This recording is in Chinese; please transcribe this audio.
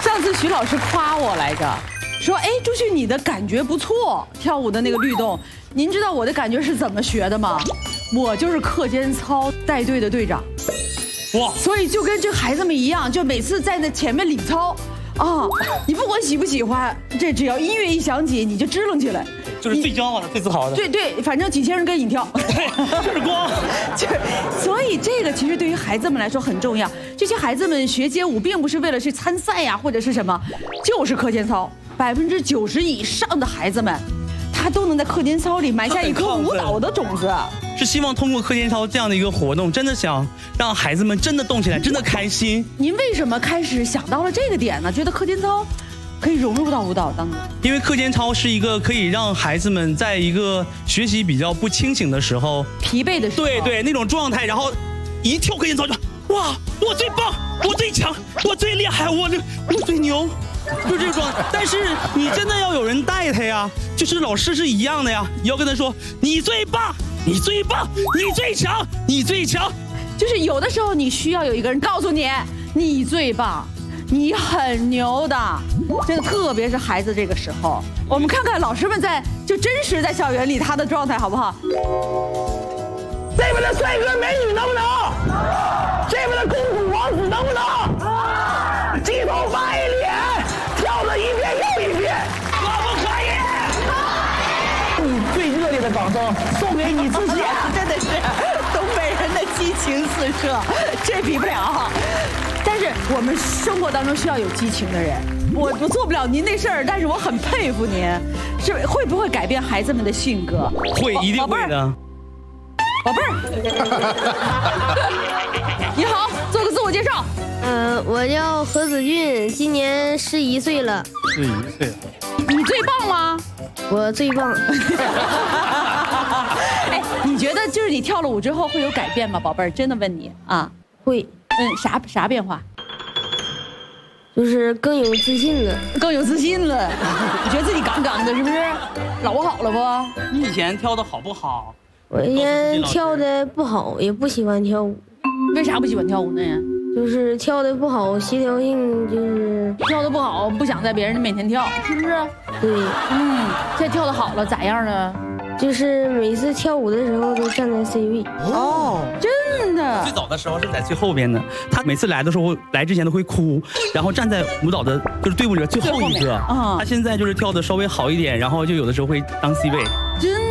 上次徐老师夸我来着，说哎，朱旭你的感觉不错，跳舞的那个律动。您知道我的感觉是怎么学的吗？我就是课间操带队的队长。哇！所以就跟这孩子们一样，就每次在那前面领操。啊，你不管喜不喜欢，这只要音乐一响起，你就支棱起来， 就是最骄傲的、最自豪的。 对，反正几千人跟你跳， 对，就是光， 所以这个其实对于孩子们来说很重要。这些孩子们学街舞，并不是为了去参赛呀，或者是什么，就是课间操。90%以上的孩子们，他都能在课间操里埋下一颗舞蹈的种子。 是希望通过课间操这样的一个活动，真的想让孩子们真的动起来，真的开心。 您为什么开始想到了这个点呢？觉得课间操可以融入到舞蹈当中？ 因为课间操是一个可以让孩子们在一个学习比较不清醒的时候、 疲惫的时候， 对那种状态，然后一跳课间操就哇，我最棒，我最强，我最厉害，我最牛。就这种状态，但是你真的要有人带他呀，就是老师是一样的呀，你要跟他说你最棒，你最棒，你最强，你最强， 就是有的时候你需要有一个人告诉你，你最棒，你很牛的，真的，特别是孩子这个时候，我们看看老师们就真实在校园里他的状态好不好？ 这边的帅哥美女能不能？这边的公主王子能不能？鸡头发一脸，跳了一遍又一遍，可不可以？你最热烈的掌声送给你自己， 真的是东北人的激情四射，这比不了。但是我们生活当中需要有激情的人，我做不了您那事儿，但是我很佩服您，是会不会改变孩子们的性格？ 会，一定会的。 宝贝儿，你好，做个自我介绍。 我叫何子俊，今年11岁了。 11岁了。 你最棒吗？ 我最棒。 哎，你觉得就是你跳了舞之后会有改变吗，宝贝儿？真的问你啊。 会。 啥变化？ 就是更有自信了。 更有自信了。你觉得自己杠杠的，是不是？老好了不？ 你以前跳的好不好？ 我以前跳的不好，也不喜欢跳舞。 为啥不喜欢跳舞呢？ 就是跳的不好，协调性就是跳的不好，不想在别人面前跳，是不是？ 对， 现在跳的好了，咋样呢？ 就是每次跳舞的时候都站在 C 位。 哦，真的。 最早的时候是在最后边的，他每次来的时候来之前都会哭，然后站在舞蹈的就是队伍里边最后一个。他现在就是跳的稍微好一点，然后就有的时候会当 C 位。 真